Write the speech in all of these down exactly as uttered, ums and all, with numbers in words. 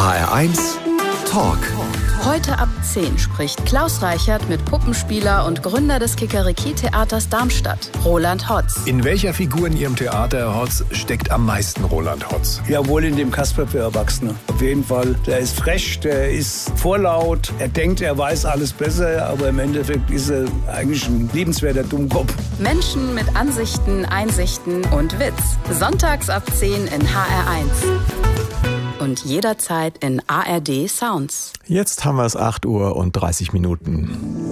H R eins Talk. Heute ab zehn spricht Klaus Reichert mit Puppenspieler und Gründer des Kikeriki-Theaters Darmstadt, Roland Hotz. In welcher Figur in Ihrem Theater, Herr Hotz, steckt am meisten Roland Hotz? Ja, wohl in dem Kasper für Erwachsene. Auf jeden Fall. Der ist frech, der ist vorlaut, er denkt, er weiß alles besser, aber im Endeffekt ist er eigentlich ein liebenswerter Dummkopf. Menschen mit Ansichten, Einsichten und Witz. Sonntags ab zehn in H R eins. Und jederzeit in A R D Sounds. Jetzt haben wir es acht Uhr und dreißig Minuten.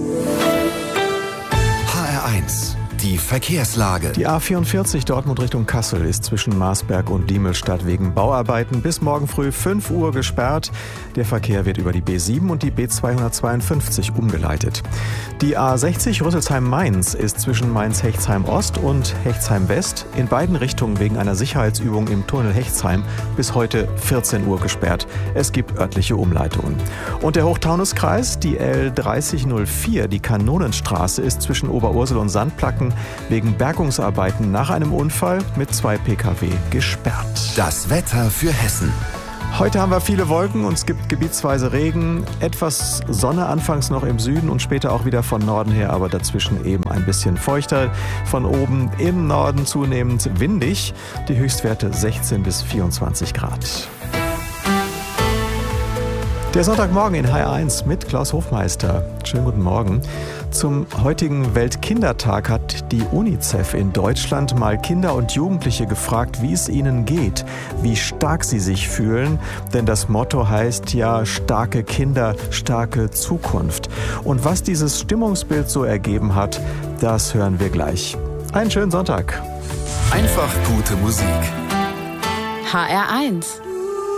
H R eins, die Verkehrslage. Die A vierundvierzig Dortmund Richtung Kassel ist zwischen Marsberg und Diemelstadt wegen Bauarbeiten bis morgen früh fünf Uhr gesperrt. Der Verkehr wird über die B sieben und die B zweihundertzweiundfünfzig umgeleitet. Die A sechzig Rüsselsheim-Mainz ist zwischen Mainz-Hechtsheim-Ost und Hechtsheim-West in beiden Richtungen wegen einer Sicherheitsübung im Tunnel Hechtsheim bis heute vierzehn Uhr gesperrt. Es gibt örtliche Umleitungen. Und der Hochtaunuskreis, die L dreißig null vier, die Kanonenstraße, ist zwischen Oberursel und Sandplacken wegen Bergungsarbeiten nach einem Unfall mit zwei Pkw gesperrt. Das Wetter für Hessen. Heute haben wir viele Wolken und es gibt gebietsweise Regen, etwas Sonne anfangs noch im Süden und später auch wieder von Norden her, aber dazwischen eben ein bisschen feuchter. Von oben im Norden zunehmend windig, die Höchstwerte sechzehn bis vierundzwanzig Grad. Der Sonntagmorgen in H R eins mit Klaus Hofmeister. Schönen guten Morgen. Zum heutigen Weltkindertag hat die UNICEF in Deutschland mal Kinder und Jugendliche gefragt, wie es ihnen geht, wie stark sie sich fühlen. Denn das Motto heißt ja, starke Kinder, starke Zukunft. Und was dieses Stimmungsbild so ergeben hat, das hören wir gleich. Einen schönen Sonntag. Einfach gute Musik. H R eins.